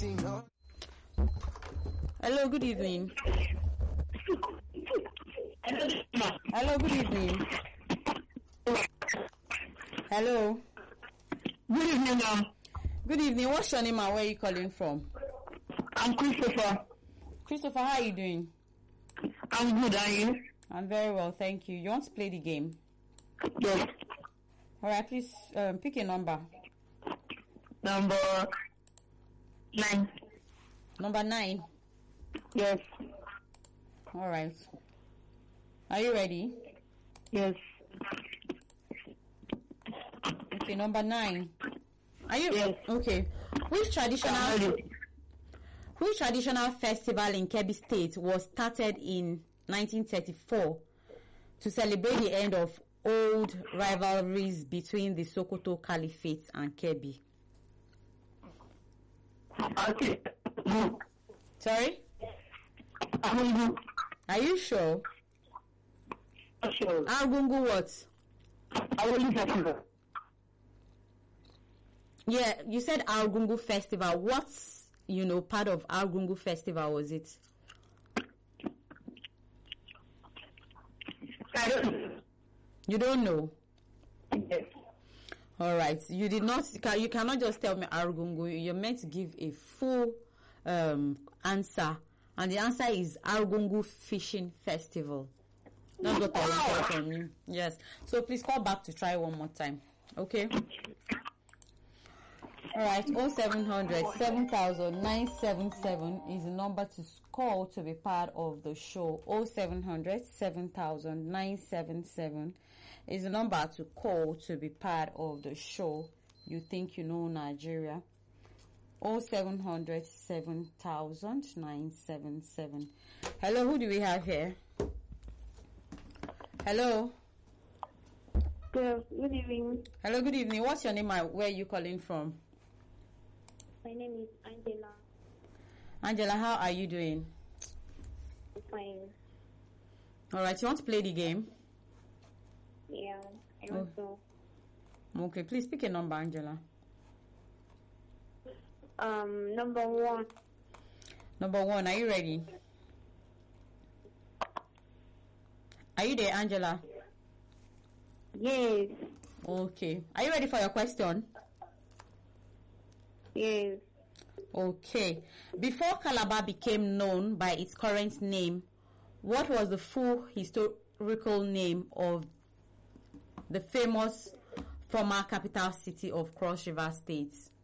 Hello, good evening. Hello, good evening. Hello. Good evening, ma'am. Good evening. What's your name and where are you calling from? I'm Christopher. Christopher, how are you doing? I'm good, are you? I'm very well, thank you. You want to play the game? Yes. Alright, please pick a number. Number 9. Number 9. Yes. Alright. Are you ready? Yes. Okay, number 9. Are you? Yes. Okay. Which traditional festival in Kebbi State was started in 1934 to celebrate the end of old rivalries between the Sokoto Caliphate and Kebbi? Okay. Sorry? Are you sure? Sure. Argungu what? I will leave that. Yeah, you said Argungu Festival. What's, part of Argungu Festival was it? I don't know. You don't know? Yes. All right. You did not. You cannot just tell me Argungu. You're meant to give a full answer, and the answer is Argungu Fishing Festival. That's what I wanted from you. Yes. So please call back to try one more time. Okay. All right. 0700 7000 977 is the number to call to be part of the show. 0700 7000 977 is the number to call to be part of the show. You think you know Nigeria? 0700 7000 977. Hello, who do we have here? Hello. Good evening. Hello, good evening. What's your name and where are you calling from? My name is Angela. Angela, how are you doing? I'm fine. All right, you want to play the game? Yeah, I want to. Okay, please pick a number, Angela. Number 1. Number 1, are you ready? Are you there, Angela? Yes. Okay. Are you ready for your question? Yes. Okay. Before Calabar became known by its current name, what was the full historical name of the famous former capital city of Cross River State?